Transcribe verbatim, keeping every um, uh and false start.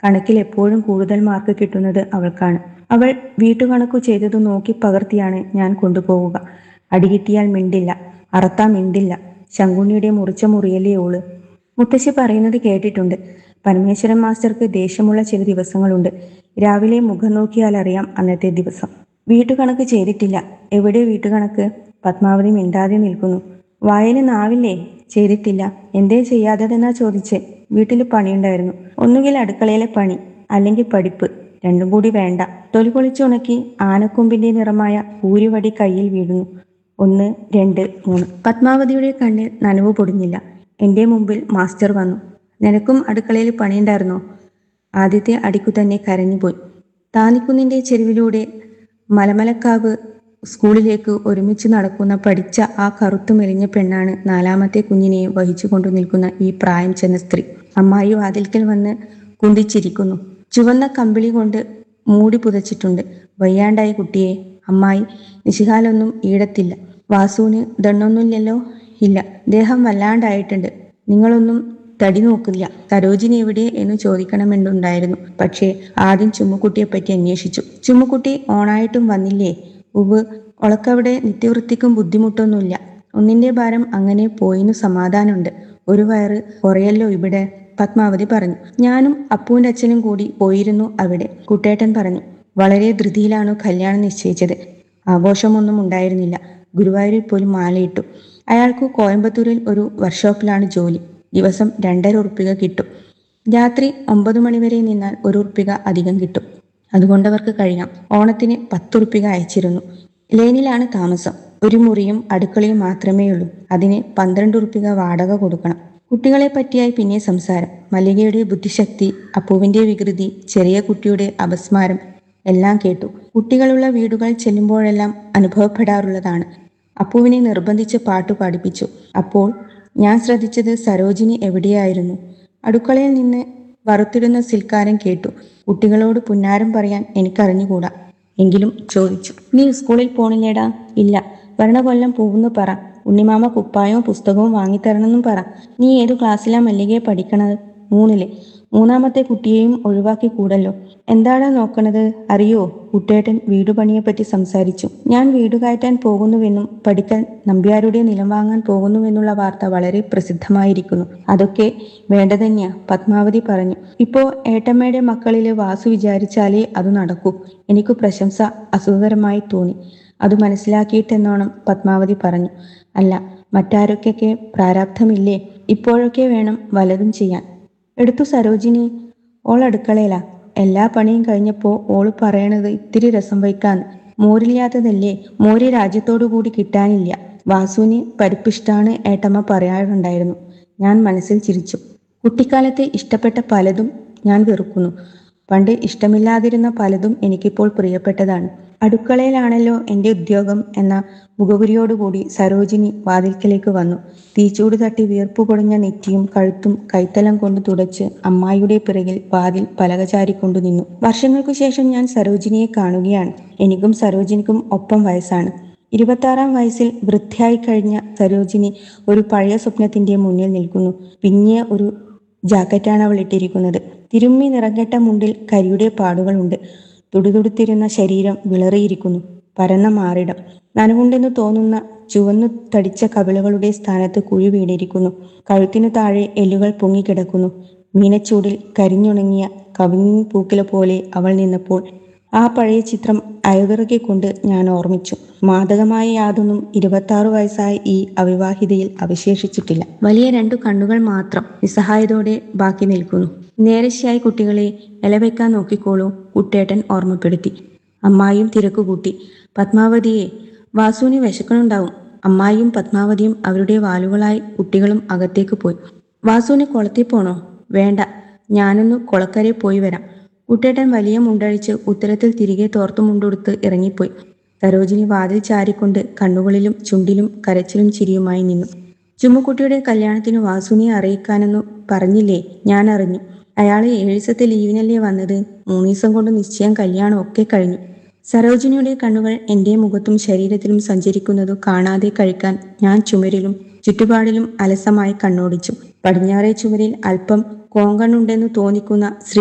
കണക്കിൽ എപ്പോഴും കൂടുതൽ മാർക്ക് കിട്ടുന്നത് അവൾക്കാണ്. അവൾ വീട്ടുകണക്കു ചെയ്തതു നോക്കി പകർത്തിയാണ് ഞാൻ കൊണ്ടുപോവുക. അടികിട്ടിയാൽ മിണ്ടില്ല, അറത്താ മിണ്ടില്ല. ശങ്കുണ്ണിയുടെ മുറിച്ച മുറിയല്ലേ ഓള്. മുത്തശ്ശി പറയുന്നത് കേട്ടിട്ടുണ്ട്. പരമേശ്വരൻ മാസ്റ്റർക്ക് ദേഷ്യമുള്ള ചില ദിവസങ്ങളുണ്ട്. രാവിലെ മുഖം നോക്കിയാൽ അറിയാം അന്നത്തെ ദിവസം. വീട്ടുകണക്ക് ചെയ്തിട്ടില്ല. എവിടെ വീട്ടുകണക്ക്? പത്മാവതി മിണ്ടാതെ നിൽക്കുന്നു. വായല് നാവില്ലേ? ചെയ്തിട്ടില്ല. എന്തേ ചെയ്യാത്തതെന്നാ ചോദിച്ചേ? വീട്ടിൽ പണിയുണ്ടായിരുന്നു. ഒന്നുകിൽ അടുക്കളയിലെ പണി, അല്ലെങ്കിൽ പഠിപ്പ്. രണ്ടും കൂടി വേണ്ട. തൊലി പൊളിച്ചുണക്കി ആനക്കൊമ്പിന്റെ നിറമായ ഊരുവടി കയ്യിൽ വീഴുന്നു. ഒന്ന്, രണ്ട്, മൂന്ന്. പത്മാവതിയുടെ കണ്ണിൽ നനവ് പൊടിഞ്ഞില്ല. എന്റെ മുമ്പിൽ മാസ്റ്റർ വന്നു. നിനക്കും അടുക്കളയിൽ പണിയുണ്ടായിരുന്നോ? ആദ്യത്തെ അടിക്കു തന്നെ കരഞ്ഞുപോയി. താന്നിക്കുന്നിന്റെ ചെരുവിലൂടെ മലമലക്കാവ് സ്കൂളിലേക്ക് ഒരുമിച്ച് നടക്കുന്ന പഠിച്ച ആ കറുത്തു മെലിഞ്ഞ പെണ്ണാണ് നാലാമത്തെ കുഞ്ഞിനെയും വഹിച്ചു കൊണ്ടു നിൽക്കുന്ന ഈ പ്രായം ചെന്ന സ്ത്രീ. അമ്മായി വാതിൽക്കൽ വന്ന് കുന്തിച്ചിരിക്കുന്നു. ചുവന്ന കമ്പിളി കൊണ്ട് മൂടി പുതച്ചിട്ടുണ്ട്. വയ്യാണ്ടായി കുട്ടിയെ. അമ്മായി, നിശികാലൊന്നും ഈടത്തില്ല. വാസുവിന് ദണ്ണൊന്നുമില്ലല്ലോ? ഇല്ല, ദേഹം വല്ലാണ്ടായിട്ടുണ്ട്. നിങ്ങളൊന്നും തടി നോക്കില്ല. സരോജിനി എവിടെ എന്ന് ചോദിക്കണമെന്നുണ്ടായിരുന്നു. പക്ഷേ ആദ്യം ചുമ്മുക്കുട്ടിയെപ്പറ്റി അന്വേഷിച്ചു. ചുമ്മുക്കുട്ടി ഓണായിട്ടും വന്നില്ലേ? ഉവ്, ഒളക്കവിടെ നിത്യവൃത്തിക്കും ബുദ്ധിമുട്ടൊന്നുമില്ല. ഒന്നിന്റെ ഭാരം അങ്ങനെ പോയിന്നു സമാധാനമുണ്ട്. ഒരു വയറ് കുറയല്ലോ ഇവിടെ. പത്മാവതി പറഞ്ഞു. ഞാനും അപ്പുവിന്റെ അച്ഛനും കൂടി പോയിരുന്നു അവിടെ. കുട്ടേട്ടൻ പറഞ്ഞു. വളരെ ധൃതിയിലാണു കല്യാണം നിശ്ചയിച്ചത്. ആഘോഷമൊന്നും ഉണ്ടായിരുന്നില്ല. ഗുരുവായൂരിൽ പോലും മാലയിട്ടു. അയാൾക്ക് കോയമ്പത്തൂരിൽ ഒരു വർക്ക്ഷോപ്പിലാണ് ജോലി. ദിവസം രണ്ടര ഉറുപ്പിക കിട്ടും. രാത്രി ഒമ്പത് മണിവരെ നിന്നാൽ ഒരു ഉറുപ്പിക അധികം കിട്ടും. അതുകൊണ്ടവർക്ക് കഴിയാം. ഓണത്തിന് പത്തുറുപ്പിക അയച്ചിരുന്നു. ലേനിലാണ് താമസം. ഒരു മുറിയും അടുക്കളയും മാത്രമേയുള്ളൂ. അതിന് പന്ത്രണ്ട് ഉറുപ്പിക വാടക കൊടുക്കണം. കുട്ടികളെ പറ്റിയായി പിന്നെ സംസാരം. മല്ലികയുടെ ബുദ്ധിശക്തി, അപ്പുവിന്റെ വികൃതി, ചെറിയ കുട്ടിയുടെ അപസ്മാരം എല്ലാം കേട്ടു. കുട്ടികളുള്ള വീടുകൾ ചെല്ലുമ്പോഴെല്ലാം അനുഭവപ്പെടാറുള്ളതാണ്. അപ്പുവിനെ നിർബന്ധിച്ച് പാട്ടു പാടിപ്പിച്ചു. അപ്പോൾ ഞാൻ ശ്രദ്ധിച്ചത് സരോജിനി എവിടെയായിരുന്നു. അടുക്കളയിൽ നിന്ന് വറുത്തിടുന്ന സിൽക്കാരൻ കേട്ടു. കുട്ടികളോട് പുന്നാരം പറയാൻ എനിക്കറിഞ്ഞുകൂടാ. എങ്കിലും ചോദിച്ചു. നീ സ്കൂളിൽ പോണില്ലേടാ? ഇല്ല. വരണ കൊല്ലം പോവുന്നു പറ. ഉണ്ണിമാമ കുപ്പായവും പുസ്തകവും വാങ്ങിത്തരണമെന്നും പറ. നീ ഏതു ക്ലാസ്സിലാ മല്ലികയെ പഠിക്കണത്? മൂന്നില്. മൂന്നാമത്തെ കുട്ടിയെയും ഒഴിവാക്കി കൂടല്ലോ. എന്താടാ നോക്കണത്? അറിയോ? കുട്ടേട്ടൻ വീടുപണിയെപ്പറ്റി സംസാരിച്ചു. ഞാൻ വീട് കയറ്റാൻ പോകുന്നുവെന്നും പഠിക്കാൻ നമ്പ്യാരുടെ നിലം വാങ്ങാൻ പോകുന്നുവെന്നുള്ള വാർത്ത വളരെ പ്രസിദ്ധമായിരിക്കുന്നു. അതൊക്കെ വേണ്ടതന്നെയാ, പത്മാവതി പറഞ്ഞു. ഇപ്പോ ഏട്ടമ്മയുടെ മക്കളില് വാസു വിചാരിച്ചാലേ അത് നടക്കൂ. എനിക്ക് പ്രശംസ അസുഖകരമായി തോന്നി. അത് മനസ്സിലാക്കിയിട്ടെന്നോണം പത്മാവതി പറഞ്ഞു. അല്ല, മറ്റാരൊക്കെ പ്രാരാബ്ധമില്ലേ? ഇപ്പോഴൊക്കെ വേണം വലതും ചെയ്യാൻ. എടുത്തു സരോജിനി. ഓൾ അടുക്കളയിലാ. എല്ലാ പണിയും കഴിഞ്ഞപ്പോ ഓള് പറയണത് ഇത്തിരി രസം വയ്ക്കാന്ന്. മോരില്ലാത്തതല്ലേ? മോര് രാജ്യത്തോടു കൂടി കിട്ടാനില്ല. വാസുവിന് പരിപ്പിഷ്ടാണ് ഏട്ടമ്മ പറയാറുണ്ടായിരുന്നു. ഞാൻ മനസ്സിൽ ചിരിച്ചു. കുട്ടിക്കാലത്ത് ഇഷ്ടപ്പെട്ട പലതും ഞാൻ വെറുക്കുന്നു. പണ്ട് ഇഷ്ടമില്ലാതിരുന്ന പലതും എനിക്കിപ്പോൾ പ്രിയപ്പെട്ടതാണ്. അടുക്കളയിലാണല്ലോ എന്റെ ഉദ്യോഗം എന്ന മുഖവുരിയോടുകൂടി സരോജിനി വാതിൽക്കലേക്ക് വന്നു. തീച്ചൂട് തട്ടി വീർപ്പു പൊടിഞ്ഞ നെറ്റിയും കഴുത്തും കൈത്തലം കൊണ്ട് തുടച്ച് അമ്മായിയുടെ പിറകിൽ വാതിൽ പലക ചാരിക്കൊണ്ടു നിന്നു. വർഷങ്ങൾക്കു ശേഷം ഞാൻ സരോജിനിയെ കാണുകയാണ്. എനിക്കും സരോജിനിക്കും ഒപ്പം വയസ്സാണ്. ഇരുപത്താറാം വയസ്സിൽ വൃദ്ധയായി കഴിഞ്ഞ സരോജിനി ഒരു പഴയ സ്വപ്നത്തിന്റെ മുന്നിൽ നിൽക്കുന്നു. പിന്നിയ ഒരു ജാക്കറ്റാണ് അവൾ ഇട്ടിരിക്കുന്നത്. തിരുമ്മി നിറംകെട്ട മുണ്ടിൽ കരിയുടെ പാടുകളുണ്ട്. തുടുതുടുത്തിരുന്ന ശരീരം വിളറിയിരിക്കുന്നു. പരന്ന മാറിടം. നനവുണ്ടെന്ന് തോന്നുന്ന ചുവന്നു തടിച്ച കവിളുകളുടെ സ്ഥാനത്ത് കുഴി വീണിരിക്കുന്നു. കഴുത്തിനു താഴെ എല്ലുകൾ പൊങ്ങിക്കിടക്കുന്നു. മീനച്ചൂടിൽ കരിഞ്ഞുണങ്ങിയ കവിങ്ങിൻ പൂക്കില പോലെ അവൾ നിന്നപ്പോൾ ആ പഴയ ചിത്രം അയവിറക്കിക്കൊണ്ട് ഞാൻ ഓർമ്മിച്ചു. മാദകമായ യാതൊന്നും ഇരുപത്താറു വയസ്സായ ഈ അവിവാഹിതയിൽ അവശേഷിച്ചിട്ടില്ല. വലിയ രണ്ടു കണ്ണുകൾ മാത്രം നിസ്സഹായതോടെ ബാക്കി നിൽക്കുന്നു. നേരശ്യായി കുട്ടികളെ ഇലവെക്കാൻ നോക്കിക്കോളൂ, കുട്ടേട്ടൻ ഓർമ്മപ്പെടുത്തി. അമ്മായിയും തിരക്കുകൂട്ടി. പത്മാവതിയെ, വാസുവിന് വിശക്കണുണ്ടാവും. അമ്മായിയും പത്മാവതിയും അവരുടെ വാലുകളായി കുട്ടികളും അകത്തേക്ക് പോയി. വാസുവിന് കുളത്തിൽ പോണോ? വേണ്ട, ഞാനൊന്ന് കുളക്കരെ പോയി വരാം. കുട്ടേട്ടൻ വലിയ മുണ്ടഴിച്ച് ഉത്തരത്തിൽ തിരികെ തോർത്തു മുണ്ടുടുത്ത് ഇറങ്ങിപ്പോയി. സരോജിനി വാതിൽ ചാരിക്കൊണ്ട് കണ്ണുകളിലും ചുണ്ടിലും കരച്ചിലും ചിരിയുമായി നിന്നു. ചുമ്മുക്കുട്ടിയുടെ കല്യാണത്തിന് വാസുവിനെ അറിയിക്കാനെന്നു പറഞ്ഞില്ലേ? ഞാൻ അറിഞ്ഞു. അയാള് ഏഴീസത്തെ ലീവിനല്ലേ വന്നത്? മൂന്നീസം കൊണ്ട് നിശ്ചയം കല്യാണം ഒക്കെ കഴിഞ്ഞു. സരോജിനിയുടെ കണ്ണുകൾ എന്റെ മുഖത്തും ശരീരത്തിലും സഞ്ചരിക്കുന്നതു കാണാതെ കഴിക്കാൻ ഞാൻ ചുമരിലും ചുറ്റുപാടിലും അലസമായി കണ്ണോടിച്ചു. പടിഞ്ഞാറേ ചുമരിൽ അല്പം കോങ്കണ്ണുണ്ടെന്നു തോന്നിക്കുന്ന ശ്രീ